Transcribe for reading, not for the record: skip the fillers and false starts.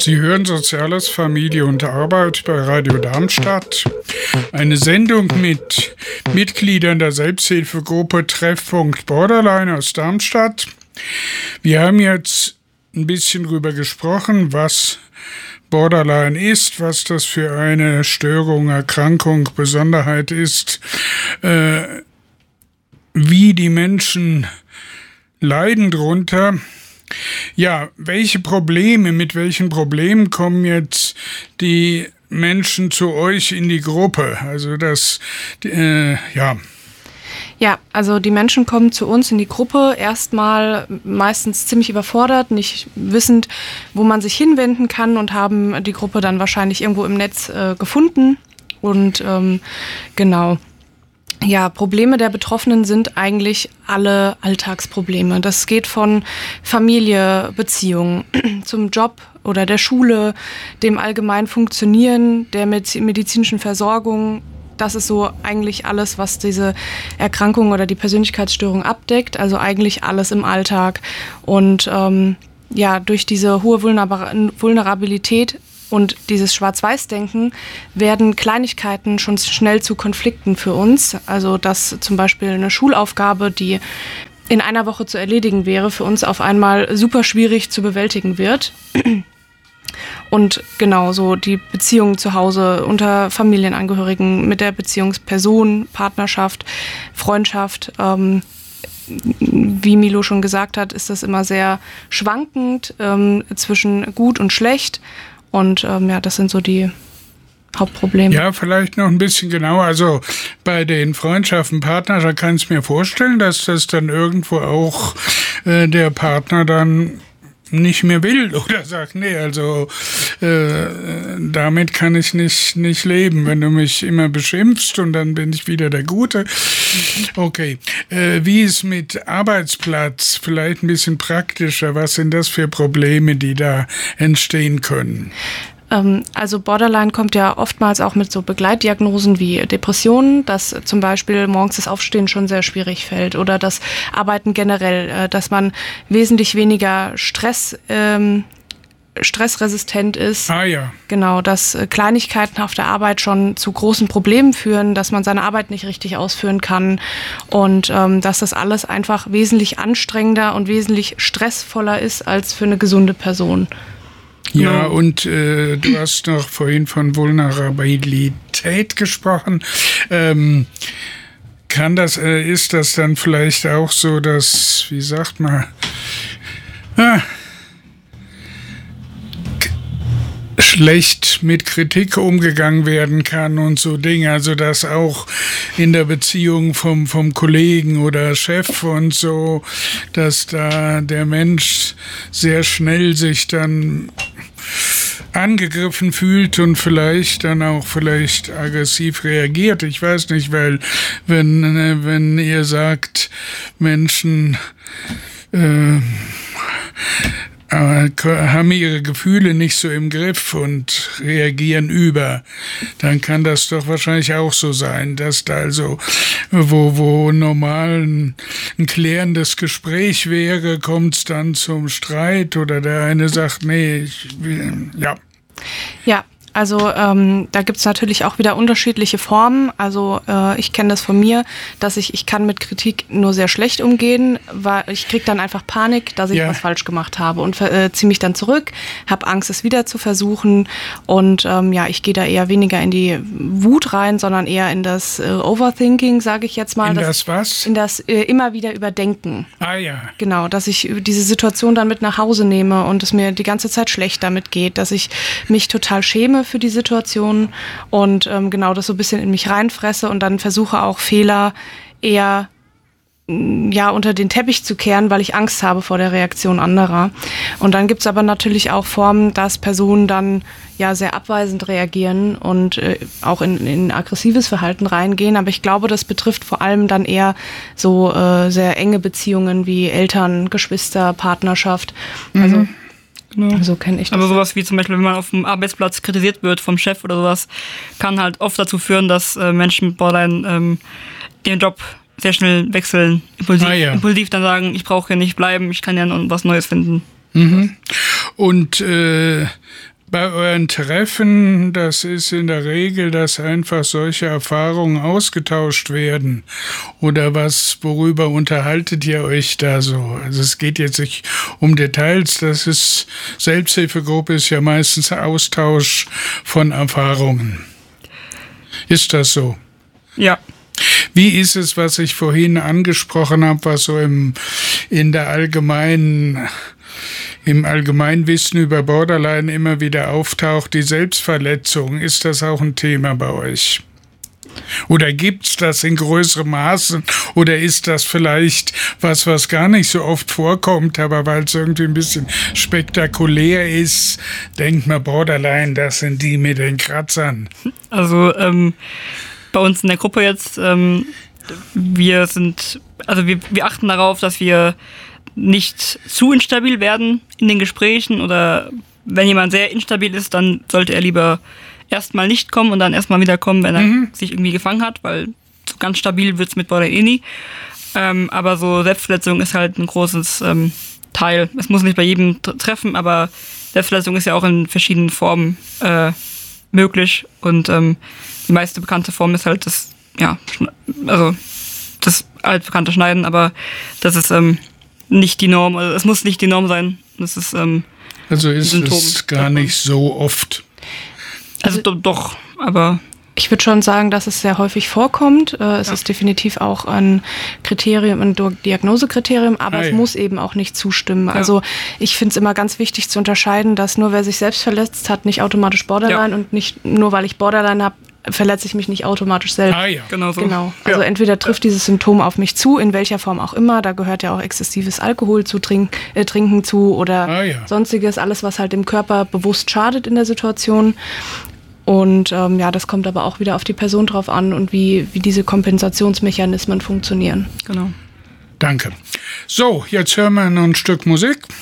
Sie hören Soziales, Familie und Arbeit bei Radio Darmstadt. Eine Sendung mit Mitgliedern der Selbsthilfegruppe Treffpunkt Borderline aus Darmstadt. Wir haben jetzt ein bisschen darüber gesprochen, was Borderline ist, was das für eine Störung, Erkrankung, Besonderheit ist, wie die Menschen leiden drunter. Ja, mit welchen Problemen kommen jetzt die Menschen zu euch in die Gruppe? Also Ja, also die Menschen kommen zu uns in die Gruppe erstmal meistens ziemlich überfordert, nicht wissend, wo man sich hinwenden kann und haben die Gruppe dann wahrscheinlich irgendwo im Netz gefunden. Und genau. Ja, Probleme der Betroffenen sind eigentlich alle Alltagsprobleme. Das geht von Familie, Beziehungen zum Job oder der Schule, dem allgemeinen Funktionieren, der medizinischen Versorgung. Das ist so eigentlich alles, was diese Erkrankung oder die Persönlichkeitsstörung abdeckt. Also eigentlich alles im Alltag. Und durch diese hohe Vulnerabilität und dieses Schwarz-Weiß-Denken werden Kleinigkeiten schon schnell zu Konflikten für uns. Also dass zum Beispiel eine Schulaufgabe, die in einer Woche zu erledigen wäre, für uns auf einmal super schwierig zu bewältigen wird. Und genauso die Beziehungen zu Hause unter Familienangehörigen, mit der Beziehungsperson, Partnerschaft, Freundschaft. Wie Milo schon gesagt hat, ist das immer sehr schwankend zwischen gut und schlecht. Und das sind so die Hauptprobleme. Ja, vielleicht noch ein bisschen genauer. Also bei den Freundschaften, Partner, da kann ich mir vorstellen, dass das dann irgendwo auch der Partner dann nicht mehr will oder sagt, nee, also damit kann ich nicht leben, wenn du mich immer beschimpfst und dann bin ich wieder der Gute. Okay, wie ist mit Arbeitsplatz? Vielleicht ein bisschen praktischer. Was sind das für Probleme, die da entstehen können? Also Borderline kommt ja oftmals auch mit so Begleitdiagnosen wie Depressionen, dass zum Beispiel morgens das Aufstehen schon sehr schwierig fällt oder das Arbeiten generell, dass man wesentlich weniger stressresistent ist. Ah ja. Genau, dass Kleinigkeiten auf der Arbeit schon zu großen Problemen führen, dass man seine Arbeit nicht richtig ausführen kann und dass das alles einfach wesentlich anstrengender und wesentlich stressvoller ist als für eine gesunde Person. Ja, und du hast noch vorhin von Vulnerabilität gesprochen. Ist das dann vielleicht auch so, dass, wie sagt man, schlecht mit Kritik umgegangen werden kann und so Dinge, also dass auch in der Beziehung vom Kollegen oder Chef und so, dass da der Mensch sehr schnell sich dann angegriffen fühlt und vielleicht aggressiv reagiert. Ich weiß nicht, weil wenn ihr sagt, Menschen haben ihre Gefühle nicht so im Griff und reagieren dann kann das doch wahrscheinlich auch so sein, dass da also, wo normal ein klärendes Gespräch wäre, kommt es dann zum Streit oder der eine sagt, nee, ja. Ja. Also da gibt's natürlich auch wieder unterschiedliche Formen. Also ich kenne das von mir, dass ich kann mit Kritik nur sehr schlecht umgehen, weil ich kriege dann einfach Panik, dass ich was falsch gemacht habe und ziehe mich dann zurück, habe Angst, es wieder zu versuchen und ich gehe da eher weniger in die Wut rein, sondern eher in das Overthinking, sage ich jetzt mal. In das was? In das immer wieder Überdenken. Ah ja. Genau, dass ich diese Situation dann mit nach Hause nehme und es mir die ganze Zeit schlecht damit geht, dass ich mich total schäme für die Situation und das so ein bisschen in mich reinfresse und dann versuche auch Fehler eher unter den Teppich zu kehren, weil ich Angst habe vor der Reaktion anderer. Und dann gibt es aber natürlich auch Formen, dass Personen dann sehr abweisend reagieren und auch in aggressives Verhalten reingehen. Aber ich glaube, das betrifft vor allem dann eher so sehr enge Beziehungen wie Eltern, Geschwister, Partnerschaft. Also Genau. So kenne ich das. Aber sowas wie zum Beispiel, wenn man auf dem Arbeitsplatz kritisiert wird vom Chef oder sowas, kann halt oft dazu führen, dass Menschen mit Borderline ihren Job sehr schnell wechseln, impulsiv dann sagen, ich brauche hier nicht bleiben, ich kann ja noch was Neues finden. Mhm. Und Bei euren Treffen, das ist in der Regel, dass einfach solche Erfahrungen ausgetauscht werden. Oder worüber unterhaltet ihr euch da so? Also es geht jetzt nicht um Details, Selbsthilfegruppe ist ja meistens Austausch von Erfahrungen. Ist das so? Ja. Wie ist es, was ich vorhin angesprochen habe, was so im Allgemeinwissen über Borderline immer wieder auftaucht, die Selbstverletzung? Ist das auch ein Thema bei euch? Oder gibt's das in größerem Maße? Oder ist das vielleicht was gar nicht so oft vorkommt, aber weil es irgendwie ein bisschen spektakulär ist, denkt man Borderline, das sind die mit den Kratzern. Also bei uns in der Gruppe jetzt, wir achten darauf, dass wir nicht zu instabil werden in den Gesprächen, oder wenn jemand sehr instabil ist, dann sollte er lieber erstmal nicht kommen und dann erstmal wieder kommen, wenn er sich irgendwie gefangen hat, weil so ganz stabil wird es mit Borderline eh nie. Aber so Selbstverletzung ist halt ein großes Teil. Es muss nicht bei jedem treffen, aber Selbstverletzung ist ja auch in verschiedenen Formen möglich, und die meiste bekannte Form ist halt das altbekannte Schneiden, aber das ist nicht die Norm, also es muss nicht die Norm sein. Das ist also ist es gar nicht so oft. Also doch, aber ich würde schon sagen, dass es sehr häufig vorkommt. Es ist definitiv auch ein Kriterium, ein Diagnosekriterium, aber es muss eben auch nicht zustimmen. Ja. Also ich finde es immer ganz wichtig zu unterscheiden, dass nur wer sich selbst verletzt hat, nicht automatisch Borderline, und nicht nur weil ich Borderline habe, verletze ich mich nicht automatisch selbst. Genau so. Genau. Also entweder trifft dieses Symptom auf mich zu, in welcher Form auch immer. Da gehört ja auch exzessives Alkohol zu Trinken zu oder sonstiges, alles, was halt dem Körper bewusst schadet in der Situation. Und das kommt aber auch wieder auf die Person drauf an und wie diese Kompensationsmechanismen funktionieren. Genau. Danke. So, jetzt hören wir noch ein Stück Musik.